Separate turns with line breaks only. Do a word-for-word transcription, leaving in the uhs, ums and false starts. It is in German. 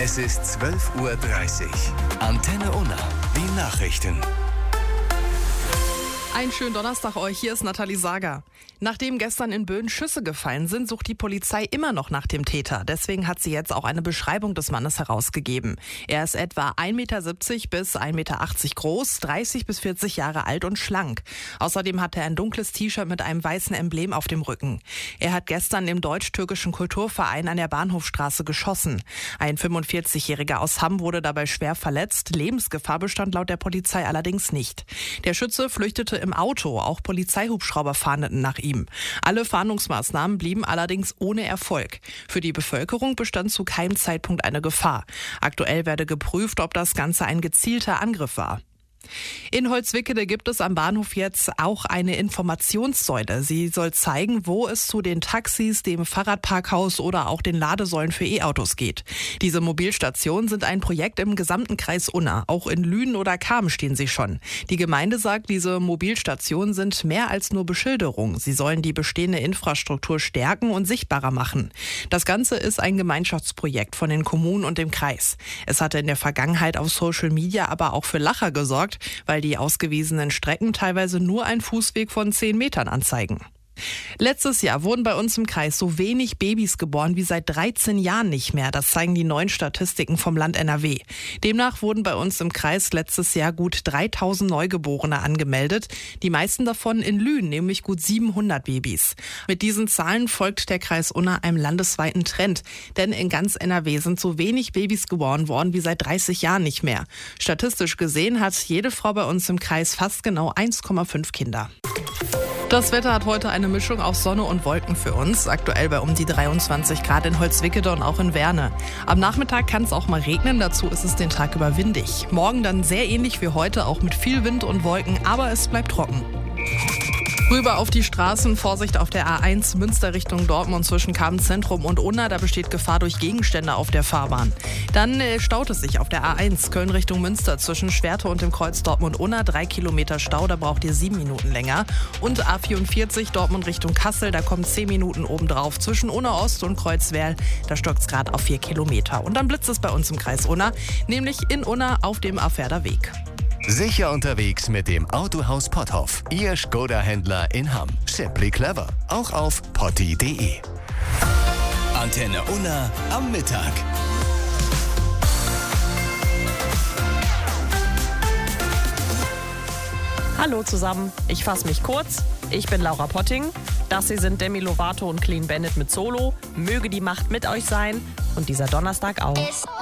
Es ist zwölf Uhr dreißig. Antenne Unna, die Nachrichten.
Einen schönen Donnerstag euch, hier ist Nathalie Sager. Nachdem gestern in Böen Schüsse gefallen sind, sucht die Polizei immer noch nach dem Täter. Deswegen hat sie jetzt auch eine Beschreibung des Mannes herausgegeben. Er ist etwa ein Meter siebzig bis ein Meter achtzig groß, dreißig bis vierzig Jahre alt und schlank. Außerdem hat er ein dunkles T-Shirt mit einem weißen Emblem auf dem Rücken. Er hat gestern im deutsch-türkischen Kulturverein an der Bahnhofstraße geschossen. Ein fünfundvierzigjähriger aus Hamm wurde dabei schwer verletzt. Lebensgefahr bestand laut der Polizei allerdings nicht. Der Schütze flüchtete im Auto, auch Polizeihubschrauber fahndeten nach ihm. Alle Fahndungsmaßnahmen blieben allerdings ohne Erfolg. Für die Bevölkerung bestand zu keinem Zeitpunkt eine Gefahr. Aktuell werde geprüft, ob das Ganze ein gezielter Angriff war. In Holzwickede gibt es am Bahnhof jetzt auch eine Informationssäule. Sie soll zeigen, wo es zu den Taxis, dem Fahrradparkhaus oder auch den Ladesäulen für E-Autos geht. Diese Mobilstationen sind ein Projekt im gesamten Kreis Unna. Auch in Lünen oder Cham stehen sie schon. Die Gemeinde sagt, diese Mobilstationen sind mehr als nur Beschilderung. Sie sollen die bestehende Infrastruktur stärken und sichtbarer machen. Das Ganze ist ein Gemeinschaftsprojekt von den Kommunen und dem Kreis. Es hatte in der Vergangenheit auf Social Media aber auch für Lacher gesorgt, weil die ausgewiesenen Strecken teilweise nur einen Fußweg von zehn Metern anzeigen. Letztes Jahr wurden bei uns im Kreis so wenig Babys geboren wie seit dreizehn Jahren nicht mehr. Das zeigen die neuen Statistiken vom Land N R W. Demnach wurden bei uns im Kreis letztes Jahr gut dreitausend Neugeborene angemeldet. Die meisten davon in Lünen, nämlich gut siebenhundert Babys. Mit diesen Zahlen folgt der Kreis Unna einem landesweiten Trend. Denn in ganz N R W sind so wenig Babys geboren worden wie seit dreißig Jahren nicht mehr. Statistisch gesehen hat jede Frau bei uns im Kreis fast genau eins Komma fünf Kinder. Das Wetter hat heute eine Mischung aus Sonne und Wolken für uns. Aktuell bei um die dreiundzwanzig Grad in Holzwickede und auch in Werne. Am Nachmittag kann es auch mal regnen, dazu ist es den Tag über windig. Morgen dann sehr ähnlich wie heute, auch mit viel Wind und Wolken, aber es bleibt trocken. Rüber auf die Straßen, Vorsicht auf der A eins, Münster Richtung Dortmund zwischen Cham-Zentrum und Unna, da besteht Gefahr durch Gegenstände auf der Fahrbahn. Dann äh, staut es sich auf der A eins, Köln Richtung Münster zwischen Schwerte und dem Kreuz Dortmund-Unna, drei Kilometer Stau, da braucht ihr sieben Minuten länger. Und A vierundvierzig Dortmund Richtung Kassel, da kommen zehn Minuten obendrauf zwischen Unna Ost und Kreuzwerl, da stockt es gerade auf vier Kilometer. Und dann blitzt es bei uns im Kreis Unna, nämlich in Unna auf dem Afferder Weg.
Sicher unterwegs mit dem Autohaus Potthoff. Ihr Skoda-Händler in Hamm. Simply clever. Auch auf potti punkt de. Antenne Unna am Mittag.
Hallo zusammen, ich fasse mich kurz. Ich bin Laura Potting. Das hier sind Demi Lovato und Clean Bandit mit Solo. Möge die Macht mit euch sein und dieser Donnerstag auch.